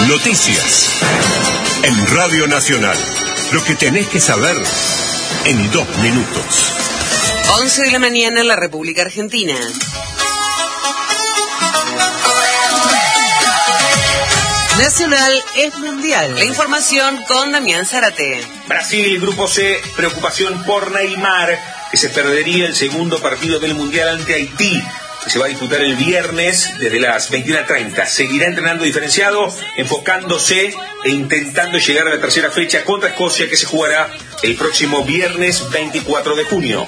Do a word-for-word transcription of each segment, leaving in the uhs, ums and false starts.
Noticias en Radio Nacional. Lo que tenés que saber en dos minutos. once de la mañana en la República Argentina. Nacional es mundial. La información con Damián Zárate. Brasil, Grupo C, preocupación por Neymar, que se perdería el segundo partido del Mundial ante Haití, que se va a disputar el viernes desde las veintiuna treinta. Seguirá entrenando diferenciado, enfocándose e intentando llegar a la tercera fecha contra Escocia, que se jugará el próximo viernes veinticuatro de junio.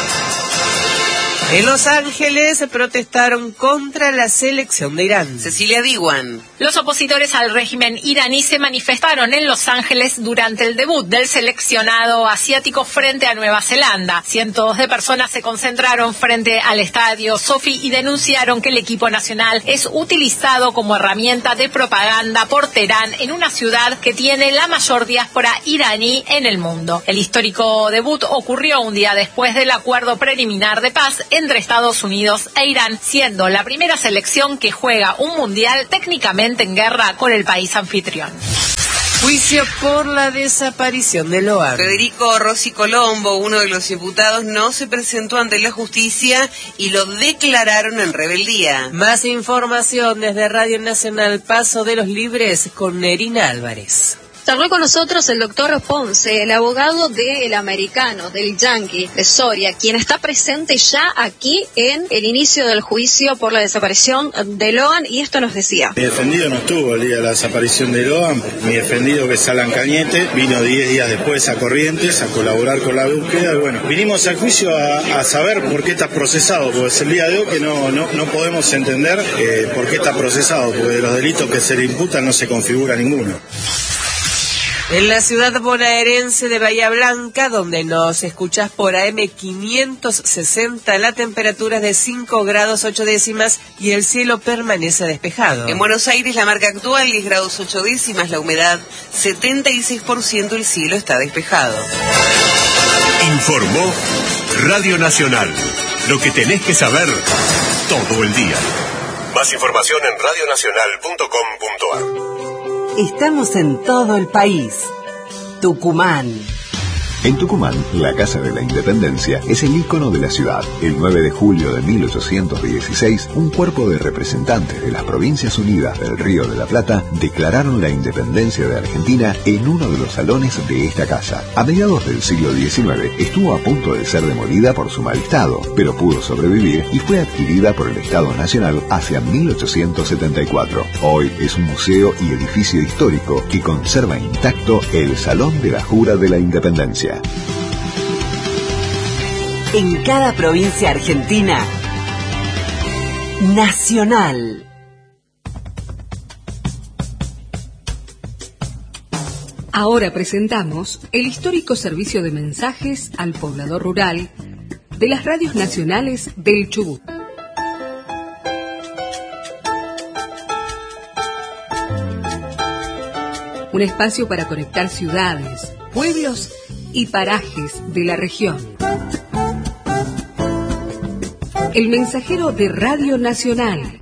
En Los Ángeles se protestaron contra la selección de Irán. Cecilia Diwan. Los opositores al régimen iraní se manifestaron en Los Ángeles durante el debut del seleccionado asiático frente a Nueva Zelanda. Cientos de personas se concentraron frente al estadio Sophie y denunciaron que el equipo nacional es utilizado como herramienta de propaganda por Teherán en una ciudad que tiene la mayor diáspora iraní en el mundo. El histórico debut ocurrió un día después del acuerdo preliminar de paz entre Estados Unidos e Irán, siendo la primera selección que juega un mundial técnicamente en guerra con el país anfitrión. Juicio por la desaparición de Loan. Federico Rossi Colombo, uno de los imputados, no se presentó ante la justicia y lo declararon en rebeldía. Más información desde Radio Nacional Paso de los Libres con Nerina Álvarez. Charló con nosotros el doctor Ponce, el abogado del americano, del Yankee, de Soria, quien está presente ya aquí en el inicio del juicio por la desaparición de Loan, y esto nos decía. Mi defendido no estuvo el día de la desaparición de Loan. Mi defendido, que es Alan Cañete, vino diez días después a Corrientes a colaborar con la búsqueda. Y bueno, vinimos al juicio a, a saber por qué está procesado, porque es el día de hoy que no, no, no podemos entender eh, por qué está procesado, porque de los delitos que se le imputan no se configura ninguno. En la ciudad bonaerense de Bahía Blanca, donde nos escuchás por A M quinientos sesenta, la temperatura es de cinco grados ocho décimas y el cielo permanece despejado. En Buenos Aires la marca actual diez grados ocho décimas, la humedad setenta y seis por ciento, el cielo está despejado. Informó Radio Nacional. Lo que tenés que saber todo el día. Más información en radio nacional punto com punto ar. Estamos en todo el país. Tucumán. En Tucumán, la Casa de la Independencia es el ícono de la ciudad. El nueve de julio de mil ochocientos dieciséis, un cuerpo de representantes de las Provincias Unidas del Río de la Plata declararon la independencia de Argentina en uno de los salones de esta casa. A mediados del siglo diecinueve estuvo a punto de ser demolida por su mal estado, pero pudo sobrevivir y fue adquirida por el Estado Nacional hacia mil ochocientos setenta y cuatro. Hoy es un museo y edificio histórico que conserva intacto el Salón de la Jura de la Independencia. En cada provincia argentina, Nacional. Ahora presentamos el histórico servicio de mensajes al poblador rural de las radios nacionales del Chubut. Un espacio para conectar ciudades, pueblos y parajes de la región. El mensajero de Radio Nacional.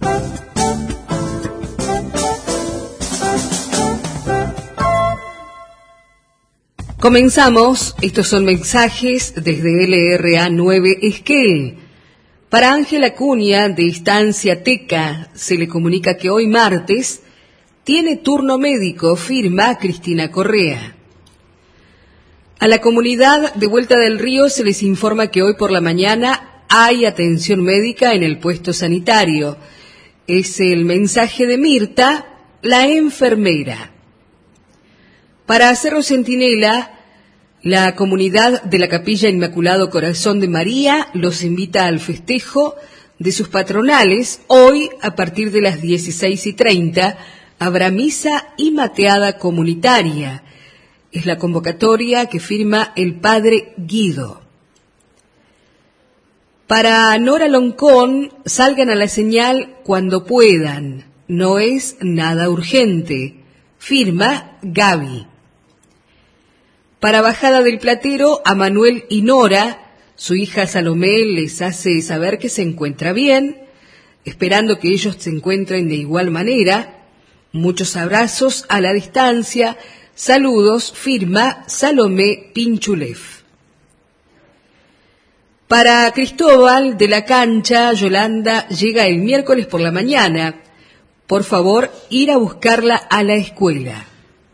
Comenzamos. Estos son mensajes desde L R A nueve Esquel. Para Ángela Acuña, de Estancia Teca, se le comunica que hoy martes tiene turno médico, firma Cristina Correa. A la comunidad de Vuelta del Río se les informa que hoy por la mañana hay atención médica en el puesto sanitario. Es el mensaje de Mirta, la enfermera. Para Cerro Centinela, la comunidad de la Capilla Inmaculado Corazón de María los invita al festejo de sus patronales. Hoy, a partir de las dieciséis y treinta, habrá misa y mateada comunitaria. Es la convocatoria que firma el padre Guido. Para Nora Loncón, salgan a la señal cuando puedan. No es nada urgente. Firma Gaby. Para Bajada del Platero, a Manuel y Nora, su hija Salomé les hace saber que se encuentra bien, esperando que ellos se encuentren de igual manera. Muchos abrazos a la distancia. Saludos, firma Salomé Pinchulev. Para Cristóbal de la Cancha, Yolanda llega el miércoles por la mañana. Por favor, ir a buscarla a la escuela.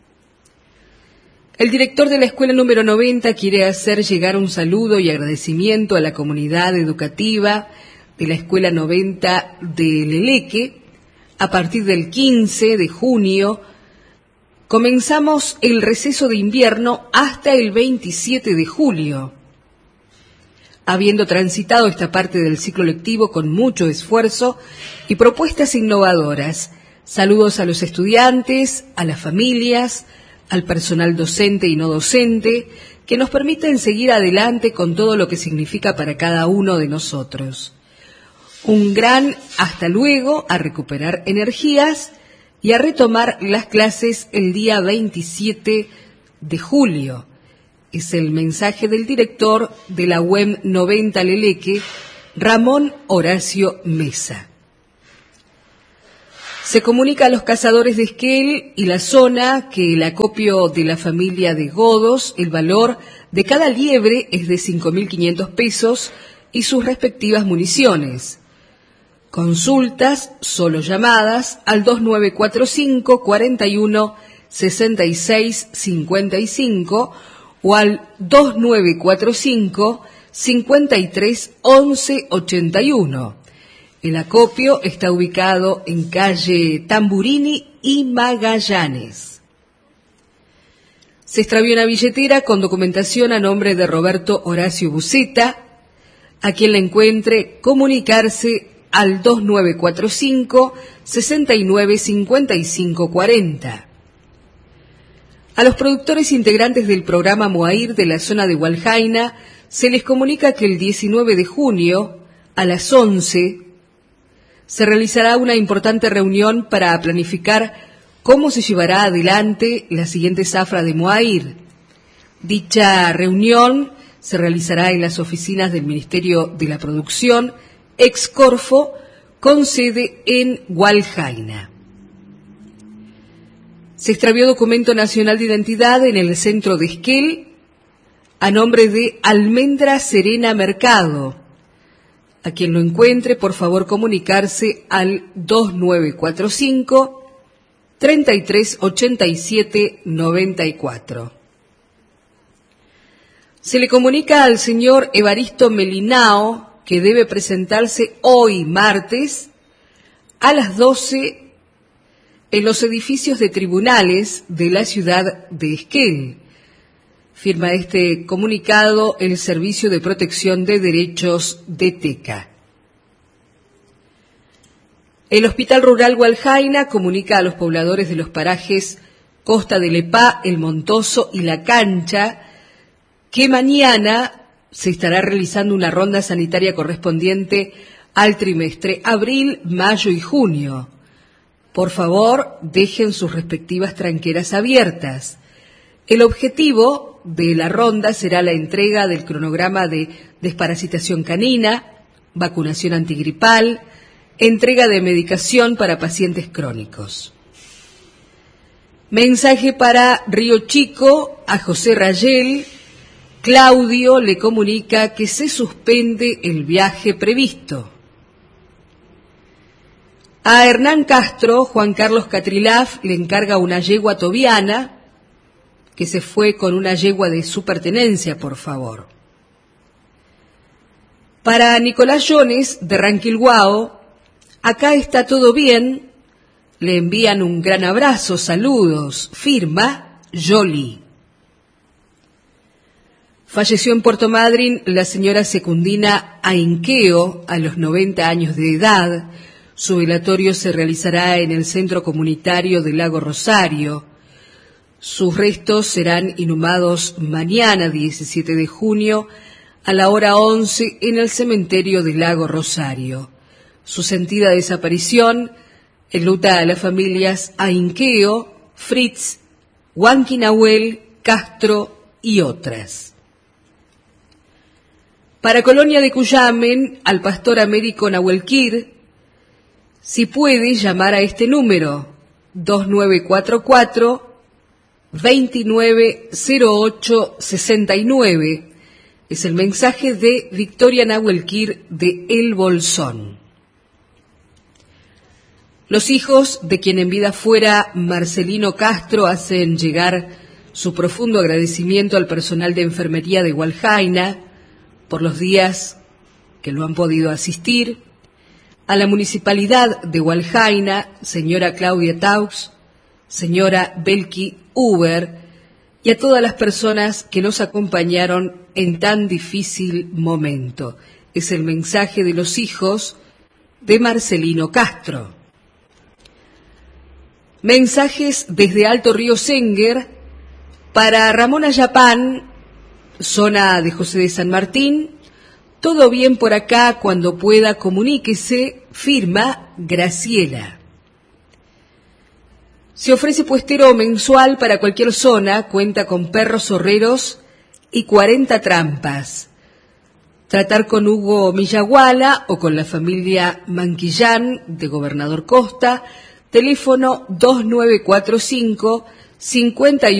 El director de la escuela número noventa quiere hacer llegar un saludo y agradecimiento a la comunidad educativa de la escuela noventa de Leleque. A partir del quince de junio comenzamos el receso de invierno hasta el veintisiete de julio. Habiendo transitado esta parte del ciclo lectivo con mucho esfuerzo y propuestas innovadoras, saludos a los estudiantes, a las familias, al personal docente y no docente, que nos permiten seguir adelante con todo lo que significa para cada uno de nosotros. Un gran hasta luego, a recuperar energías y a retomar las clases el día veintisiete de julio. Es el mensaje del director de la U E M noventa Leleque, Ramón Horacio Mesa. Se comunica a los cazadores de Esquel y la zona que el acopio de la familia de Godos, el valor de cada liebre es de cinco mil quinientos pesos y sus respectivas municiones. Consultas, solo llamadas al dos nueve cuatro cinco, cuarenta y uno, sesenta y seis, cincuenta y cinco o al dos nueve cuatro cinco, cincuenta y tres, once, ochenta y uno. El acopio está ubicado en calle Tamburini y Magallanes. Se extravió una billetera con documentación a nombre de Roberto Horacio Buceta. A quien la encuentre, comunicarse al dos nueve cuatro cinco, sesenta y nueve, cincuenta y cinco, cuarenta. A los productores integrantes del programa Moair de la zona de Hualjaina se les comunica que el diecinueve de junio a las once se realizará una importante reunión para planificar cómo se llevará adelante la siguiente zafra de Moair. Dicha reunión se realizará en las oficinas del Ministerio de la Producción, Excorfo, con sede en Hualjaina. Se extravió documento nacional de identidad en el centro de Esquel a nombre de Almendra Serena Mercado. A quien lo encuentre, por favor comunicarse al dos nueve cuatro cinco, treinta y tres, ochenta y siete, noventa y cuatro. Se le comunica al señor Evaristo Melinao que debe presentarse hoy martes a las doce en los edificios de tribunales de la ciudad de Esquel. Firma este comunicado el Servicio de Protección de Derechos de Teca. El Hospital Rural Hualjaina comunica a los pobladores de los parajes Costa del Epá, El Montoso y La Cancha que mañana se estará realizando una ronda sanitaria correspondiente al trimestre abril, mayo y junio. Por favor, dejen sus respectivas tranqueras abiertas. El objetivo de la ronda será la entrega del cronograma de desparasitación canina, vacunación antigripal, entrega de medicación para pacientes crónicos. Mensaje para Río Chico, a José Rayel. Claudio le comunica que se suspende el viaje previsto. A Hernán Castro, Juan Carlos Catrilaf le encarga una yegua tobiana, que se fue con una yegua de su pertenencia, por favor. Para Nicolás Jones, de Ranquilhuao, acá está todo bien, le envían un gran abrazo, saludos, firma Jolie. Falleció en Puerto Madryn la señora Secundina Ainqueo a los noventa años de edad. Su velatorio se realizará en el Centro Comunitario del Lago Rosario. Sus restos serán inhumados mañana, diecisiete de junio, a la hora once en el Cementerio del Lago Rosario. Su sentida desaparición enluta a las familias Ainqueo, Fritz, Huanquinahuel, Castro y otras. Para Colonia de Cuyamen, al pastor Américo Nahuelquir, si puede llamar a este número, dos nueve cuatro cuatro, dos nueve cero ocho seis nueve. Es el mensaje de Victoria Nahuelquir de El Bolsón. Los hijos de quien en vida fuera Marcelino Castro hacen llegar su profundo agradecimiento al personal de enfermería de Hualjaina por los días que lo han podido asistir, a la municipalidad de Hualjaina, señora Claudia Taux, señora Belki Uber, y a todas las personas que nos acompañaron en tan difícil momento. Es el mensaje de los hijos de Marcelino Castro. Mensajes desde Alto Río Senguer para Ramón Ayapán, zona de José de San Martín. Todo bien por acá, cuando pueda comuníquese, firma Graciela. Se ofrece puestero mensual para cualquier zona, cuenta con perros horreros y cuarenta trampas. Tratar con Hugo Millaguala o con la familia Manquillán de Gobernador Costa, teléfono dos nueve cuatro cinco, cincuenta y